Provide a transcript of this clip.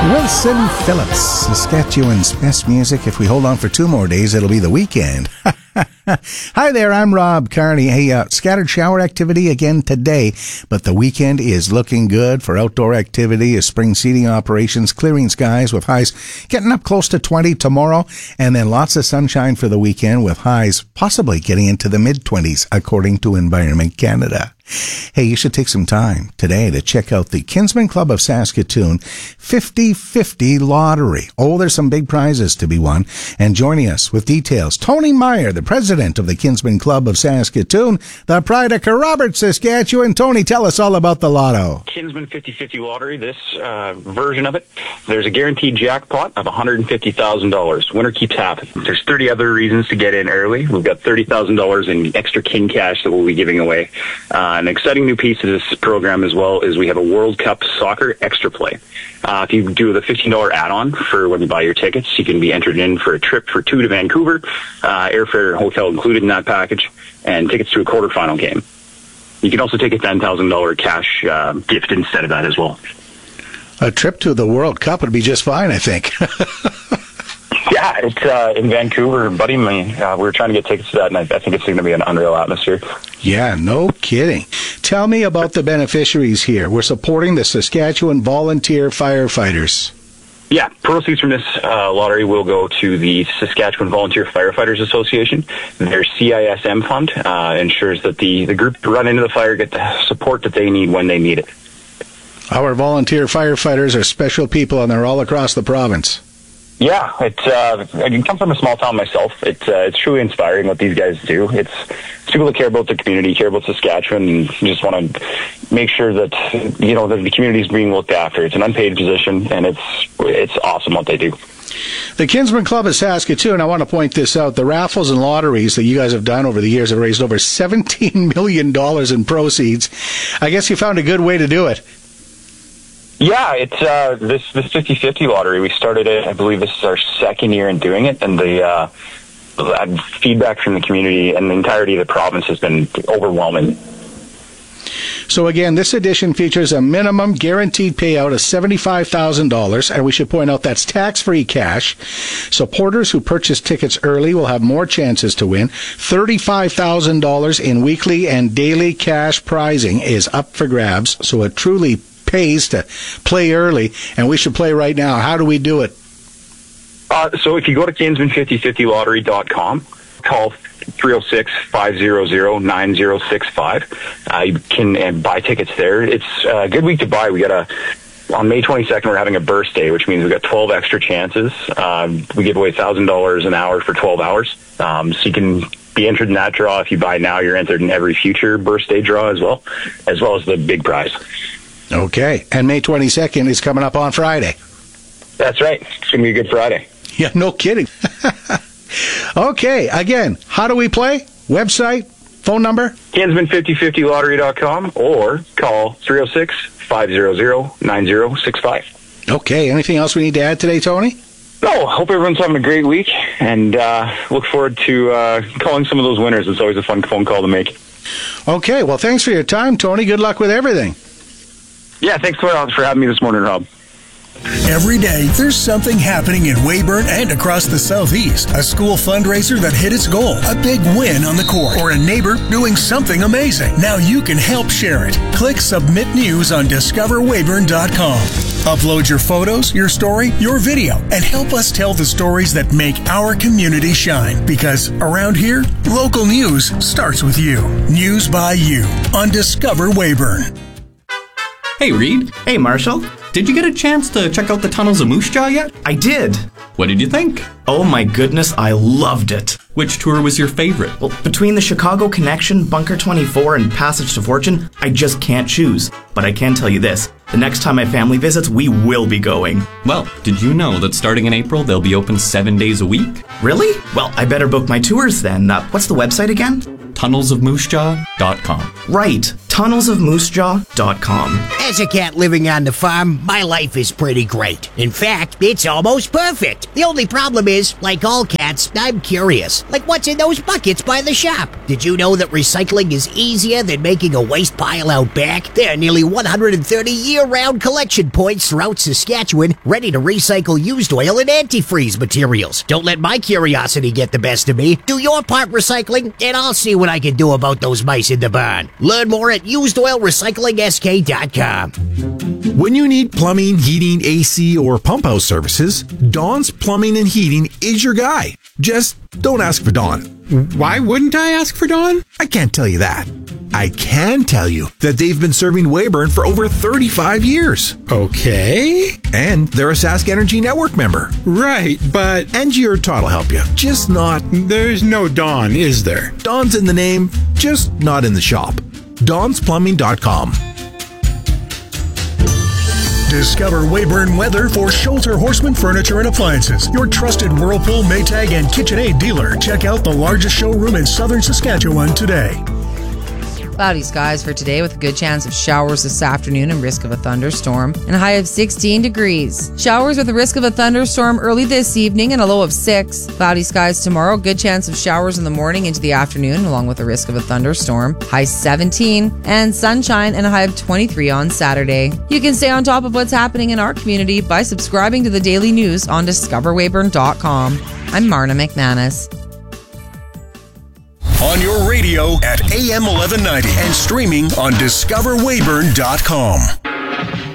Wilson Phillips, Saskatchewan's best music. If we hold on for 2 more days, it'll be the weekend. Hi there, I'm Rob Carney. Hey, scattered shower activity again today, but the weekend is looking good for outdoor activity as spring seeding operations, clearing skies with highs getting up close to 20 tomorrow, and then lots of sunshine for the weekend with highs possibly getting into the mid-20s, according to Environment Canada. Hey, you should take some time today to check out the Kinsmen Club of Saskatoon 50/50 Lottery. Oh, there's some big prizes to be won. And joining us with details, Tony Meyer, the president of the Kinsmen Club of Saskatoon, the pride of Kerrobert, Saskatchewan. Tony, tell us all about the lotto. Kinsmen 50/50 Lottery, this version of it, there's a guaranteed jackpot of $150,000. Winner keeps happening. There's 30 other reasons to get in early. We've got $30,000 in extra kin cash that we'll be giving away. An exciting new piece of this program as well is we have a World Cup Soccer Extra Play. If you do the $15 add-on for when you buy your tickets, you can be entered in for a trip for 2 to Vancouver, airfare and hotel included in that package, and tickets to a quarterfinal game. You can also take a $10,000 cash gift instead of that as well. A trip to the World Cup would be just fine, I think. Yeah, it's in Vancouver. Buddy and me, we were trying to get tickets to that, and I think it's going to be an unreal atmosphere. Yeah, no kidding. Tell me about the beneficiaries here. We're supporting the Saskatchewan Volunteer Firefighters. Yeah, proceeds from this lottery will go to the Saskatchewan Volunteer Firefighters Association. Their CISM fund ensures that the group that run into the fire get the support that they need when they need it. Our volunteer firefighters are special people, and they're all across the province. Yeah, I come from a small town myself. It's truly inspiring what these guys do. It's people that care about the community, care about Saskatchewan, and just want to make sure that that the community is being looked after. It's an unpaid position, and it's awesome what they do. The Kinsmen Club of Saskatoon, I want to point this out, the raffles and lotteries that you guys have done over the years have raised over $17 million in proceeds. I guess you found a good way to do it. Yeah, it's this 50/50 lottery. We started it, I believe this is our second year in doing it, and the feedback from the community and the entirety of the province has been overwhelming. So again, this edition features a minimum guaranteed payout of $75,000, and we should point out that's tax-free cash. Supporters who purchase tickets early will have more chances to win. $35,000 in weekly and daily cash prizing is up for grabs, so it truly pays to play early, and we should play right now. How do we do it? So if you go to Kinsmen5050lottery.com, call 306-500-9065. You can buy tickets there. It's a good week to buy. On May 22nd, we're having a burst day, which means we've got 12 extra chances. We give away $1,000 an hour for 12 hours. So you can be entered in that draw. If you buy now, you're entered in every future burst day draw as well as the big prize. Okay, and May 22nd is coming up on Friday. That's right. It's going to be a good Friday. Yeah, no kidding. Okay, again, how do we play? Website, phone number? Kinsmen5050lottery.com or call 306-500-9065. Okay, anything else we need to add today, Tony? No, hope everyone's having a great week, and look forward to calling some of those winners. It's always a fun phone call to make. Okay, well, thanks for your time, Tony. Good luck with everything. Yeah, thanks for having me this morning, Rob. Every day, there's something happening in Weyburn and across the Southeast. A school fundraiser that hit its goal, a big win on the court, or a neighbor doing something amazing. Now you can help share it. Click Submit News on DiscoverWeyburn.com. Upload your photos, your story, your video, and help us tell the stories that make our community shine. Because around here, local news starts with you. News by you on Discover Weyburn. Hey, Reed. Hey, Marshall. Did you get a chance to check out the tunnels of Moose Jaw yet? I did. What did you think? Oh my goodness, I loved it. Which tour was your favorite? Well, between the Chicago Connection, Bunker 24, and Passage to Fortune, I just can't choose. But I can tell you this, the next time my family visits, we will be going. Well, did you know that starting in April, they'll be open 7 days a week? Really? Well, I better book my tours then. What's the website again? TunnelsofMooseJaw.com. Right, TunnelsofMooseJaw.com. As a cat living on the farm, my life is pretty great. In fact, it's almost perfect. The only problem is, like all cats, cats. I'm curious. Like what's in those buckets by the shop? Did you know that recycling is easier than making a waste pile out back? There are nearly 130 year-round collection points throughout Saskatchewan, ready to recycle used oil and antifreeze materials. Don't let my curiosity get the best of me. Do your part recycling, and I'll see what I can do about those mice in the barn. Learn more at usedoilrecyclingsk.com. When you need plumbing, heating, AC, or pump house services, Don's Plumbing and Heating is your guy. Just don't ask for Don. Why wouldn't I ask for Don? I can't tell you that. I can tell you that they've been serving Weyburn for over 35 years. Okay. And they're a Sask Energy Network member. Right, but... Angie or Todd will help you. Just not... There's no Don, is there? Don's in the name, just not in the shop. Don'sPlumbing.com. Discover Weyburn Weather for Sholter Horseman Furniture and Appliances, your trusted Whirlpool, Maytag, and KitchenAid dealer. Check out the largest showroom in southern Saskatchewan today. Cloudy skies for today with a good chance of showers this afternoon and risk of a thunderstorm, and a high of 16 degrees. Showers with a risk of a thunderstorm early this evening and a low of 6. Cloudy skies tomorrow, good chance of showers in the morning into the afternoon along with a risk of a thunderstorm. High 17, and sunshine and a high of 23 on Saturday. You can stay on top of what's happening in our community by subscribing to the daily news on discoverweyburn.com. I'm Marna McManus. On your radio at AM 1190 and streaming on discoverweyburn.com.